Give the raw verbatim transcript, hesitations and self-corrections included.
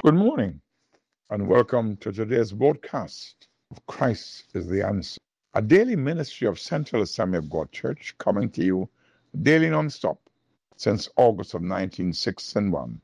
Good morning and welcome to today's broadcast of Christ is the Answer, a daily ministry of Central Assembly of God Church coming to you daily non-stop since August of nineteen sixty-one.